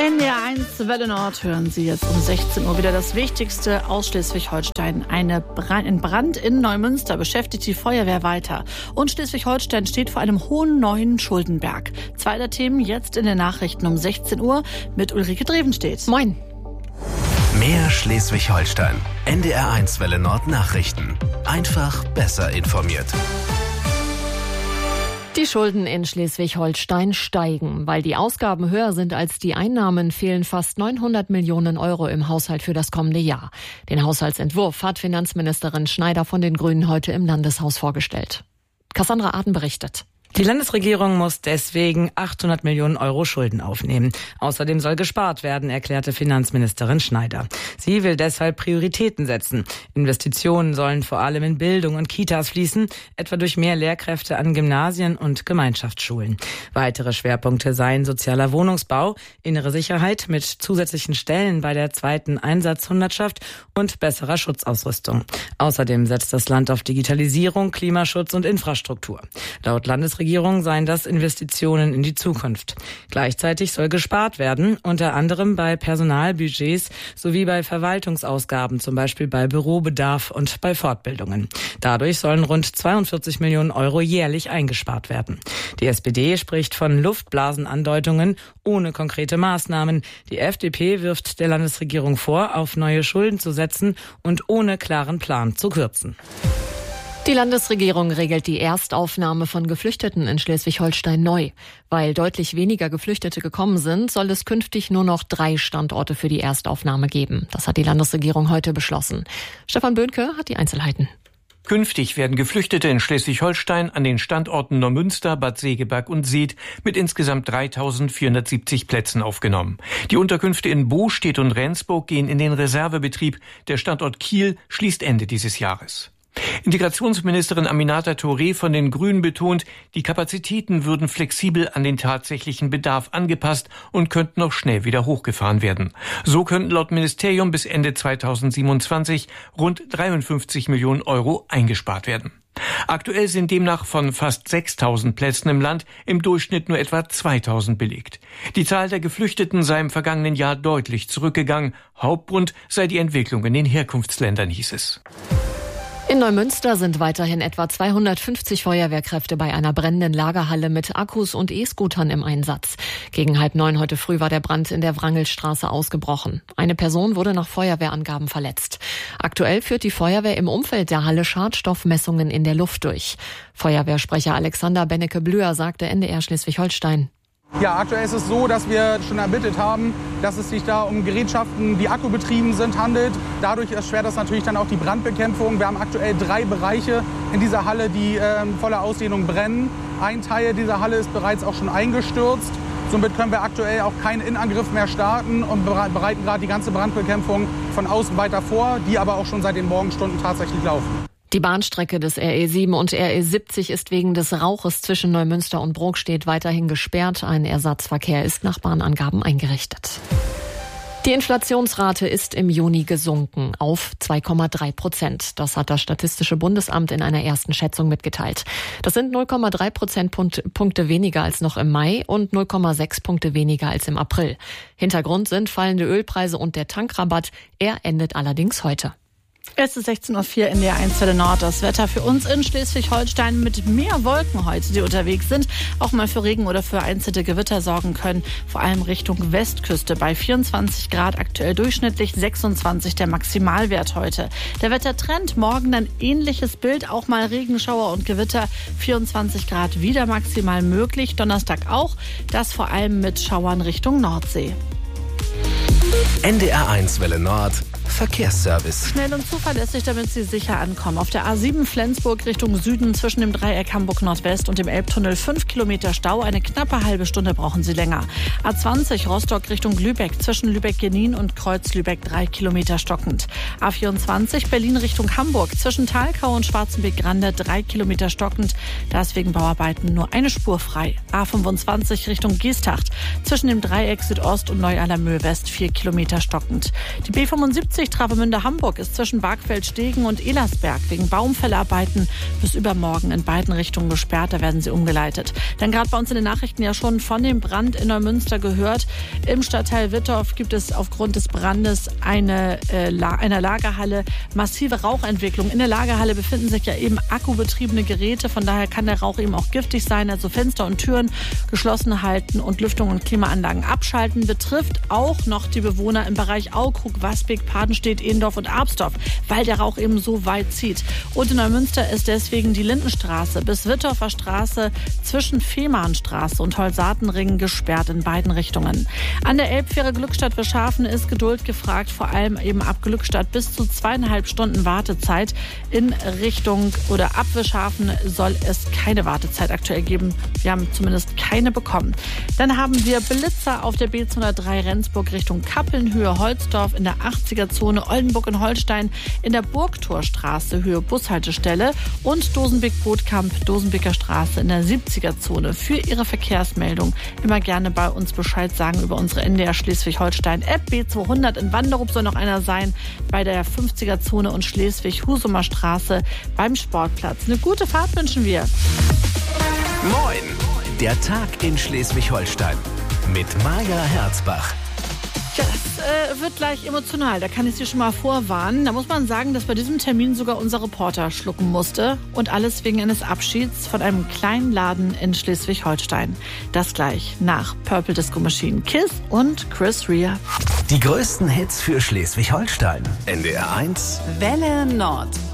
NDR1 Welle Nord hören Sie jetzt um 16 Uhr wieder das Wichtigste aus Schleswig-Holstein. Ein Brand in Neumünster beschäftigt die Feuerwehr weiter. Und Schleswig-Holstein steht vor einem hohen neuen Schuldenberg. Zwei der Themen jetzt in den Nachrichten um 16 Uhr mit Ulrike Drevenstedt. Moin. Mehr Schleswig-Holstein. NDR1 Welle Nord Nachrichten. Einfach besser informiert. Die Schulden in Schleswig-Holstein steigen. Weil die Ausgaben höher sind als die Einnahmen, fehlen fast 900 Millionen Euro im Haushalt für das kommende Jahr. Den Haushaltsentwurf hat Finanzministerin Schneider von den Grünen heute im Landeshaus vorgestellt. Cassandra Aden berichtet. Die Landesregierung muss deswegen 800 Millionen Euro Schulden aufnehmen. Außerdem soll gespart werden, erklärte Finanzministerin Schneider. Sie will deshalb Prioritäten setzen. Investitionen sollen vor allem in Bildung und Kitas fließen, etwa durch mehr Lehrkräfte an Gymnasien und Gemeinschaftsschulen. Weitere Schwerpunkte seien sozialer Wohnungsbau, innere Sicherheit mit zusätzlichen Stellen bei der 2. Einsatzhundertschaft und besserer Schutzausrüstung. Außerdem setzt das Land auf Digitalisierung, Klimaschutz und Infrastruktur. Laut Landesregierung seien das Investitionen in die Zukunft. Gleichzeitig soll gespart werden, unter anderem bei Personalbudgets sowie bei Verwaltungsausgaben, zum Beispiel bei Bürobedarf und bei Fortbildungen. Dadurch sollen rund 42 Millionen Euro jährlich eingespart werden. Die SPD spricht von Luftblasenandeutungen ohne konkrete Maßnahmen. Die FDP wirft der Landesregierung vor, auf neue Schulden zu setzen und ohne klaren Plan zu kürzen. Die Landesregierung regelt die Erstaufnahme von Geflüchteten in Schleswig-Holstein neu. Weil deutlich weniger Geflüchtete gekommen sind, soll es künftig nur noch 3 Standorte für die Erstaufnahme geben. Das hat die Landesregierung heute beschlossen. Stefan Böhnke hat die Einzelheiten. Künftig werden Geflüchtete in Schleswig-Holstein an den Standorten Neumünster, Bad Segeberg und Seet mit insgesamt 3.470 Plätzen aufgenommen. Die Unterkünfte in Bostedt und Rendsburg gehen in den Reservebetrieb. Der Standort Kiel schließt Ende dieses Jahres. Integrationsministerin Aminata Touré von den Grünen betont, die Kapazitäten würden flexibel an den tatsächlichen Bedarf angepasst und könnten auch schnell wieder hochgefahren werden. So könnten laut Ministerium bis Ende 2027 rund 53 Millionen Euro eingespart werden. Aktuell sind demnach von fast 6.000 Plätzen im Land im Durchschnitt nur etwa 2.000 belegt. Die Zahl der Geflüchteten sei im vergangenen Jahr deutlich zurückgegangen. Hauptgrund sei die Entwicklung in den Herkunftsländern, hieß es. In Neumünster sind weiterhin etwa 250 Feuerwehrkräfte bei einer brennenden Lagerhalle mit Akkus und E-Scootern im Einsatz. Gegen 8:30 heute früh war der Brand in der Wrangelstraße ausgebrochen. Eine Person wurde nach Feuerwehrangaben verletzt. Aktuell führt die Feuerwehr im Umfeld der Halle Schadstoffmessungen in der Luft durch. Feuerwehrsprecher Alexander Bennecke-Blöher sagte NDR Schleswig-Holstein. Ja, aktuell ist es so, dass wir schon ermittelt haben, dass es sich da um Gerätschaften, die akkubetrieben sind, handelt. Dadurch erschwert das natürlich dann auch die Brandbekämpfung. Wir haben aktuell 3 Bereiche in dieser Halle, die voller Ausdehnung brennen. Ein Teil dieser Halle ist bereits auch schon eingestürzt. Somit können wir aktuell auch keinen Innenangriff mehr starten und bereiten gerade die ganze Brandbekämpfung von außen weiter vor, die aber auch schon seit den Morgenstunden tatsächlich laufen. Die Bahnstrecke des RE7 und RE70 ist wegen des Rauches zwischen Neumünster und Brokstedt weiterhin gesperrt. Ein Ersatzverkehr ist nach Bahnangaben eingerichtet. Die Inflationsrate ist im Juni gesunken auf 2,3%. Das hat das Statistische Bundesamt in einer ersten Schätzung mitgeteilt. Das sind 0,3 Prozentpunkte weniger als noch im Mai und 0,6 Punkte weniger als im April. Hintergrund sind fallende Ölpreise und der Tankrabatt. Er endet allerdings heute. Es ist 16.04 Uhr in der 1 Welle Nord. Das Wetter für uns in Schleswig-Holstein mit mehr Wolken heute, die unterwegs sind, auch mal für Regen oder für einzelne Gewitter sorgen können. Vor allem Richtung Westküste bei 24 Grad, aktuell durchschnittlich 26 der Maximalwert heute. Der Wettertrend, morgen dann ähnliches Bild, auch mal Regenschauer und Gewitter, 24 Grad wieder maximal möglich. Donnerstag auch, das vor allem mit Schauern Richtung Nordsee. NDR1 Welle Nord Verkehrsservice. Schnell und zuverlässig, damit Sie sicher ankommen. Auf der A7 Flensburg Richtung Süden zwischen dem Dreieck Hamburg Nordwest und dem Elbtunnel 5 Kilometer Stau. Eine knappe halbe Stunde brauchen Sie länger. A20 Rostock Richtung Lübeck zwischen Lübeck-Genin und Kreuz-Lübeck 3 Kilometer stockend. A24 Berlin Richtung Hamburg zwischen Thalkau und Schwarzenbeck-Grande 3 Kilometer stockend. Da ist wegen Bauarbeiten nur eine Spur frei. A25 Richtung Geesthacht zwischen dem Dreieck Südost und Neu-Allermöhe West 4 Kilometer stockend. Die B75 A50 Travemünde-Hamburg ist zwischen Bargfeld-Stegen und Elersberg wegen Baumfällarbeiten bis übermorgen in beiden Richtungen gesperrt. Da werden sie umgeleitet. Dann gerade bei uns in den Nachrichten ja schon von dem Brand in Neumünster gehört. Im Stadtteil Wittorf gibt es aufgrund des Brandes einer Lagerhalle massive Rauchentwicklung. In der Lagerhalle befinden sich ja eben akkubetriebene Geräte. Von daher kann der Rauch eben auch giftig sein. Also Fenster und Türen geschlossen halten und Lüftung und Klimaanlagen abschalten. Betrifft auch noch die Bewohner im Bereich Aukrug, Wasbeek, Padenstedt, Ehendorf und Arbsdorf, weil der Rauch eben so weit zieht. Und in Neumünster ist deswegen die Lindenstraße bis Wittorfer Straße zwischen Fehmarnstraße und Holsatenring gesperrt in beiden Richtungen. An der Elbfähre Glückstadt-Wischhafen ist Geduld gefragt, vor allem eben ab Glückstadt bis zu 2,5 Stunden Wartezeit. In Richtung oder ab Wischhafen soll es keine Wartezeit aktuell geben. Wir haben zumindest keine bekommen. Dann haben wir Blitzer auf der B203 Rendsburg Richtung Kappeln, Höhe Holzdorf in der 80er-Zone, Oldenburg in Holstein in der Burgtorstraße, Höhe Bushaltestelle und Dosenbeek-Bootkamp, Dosenbeeker Straße in der 70er-Zone. Für Ihre Verkehrsmeldung immer gerne bei uns Bescheid sagen über unsere NDR Schleswig-Holstein-App. B200 in Wanderup soll noch einer sein, bei der 50er-Zone und Schleswig-Husumer Straße beim Sportplatz. Eine gute Fahrt wünschen wir. Moin! Der Tag in Schleswig-Holstein mit Maja Herzbach. Ja, das wird gleich emotional, da kann ich Sie schon mal vorwarnen. Da muss man sagen, dass bei diesem Termin sogar unser Reporter schlucken musste. Und alles wegen eines Abschieds von einem kleinen Laden in Schleswig-Holstein. Das gleich nach Purple Disco Machine, Kiss und Chris Rea. Die größten Hits für Schleswig-Holstein. NDR 1 Welle Nord.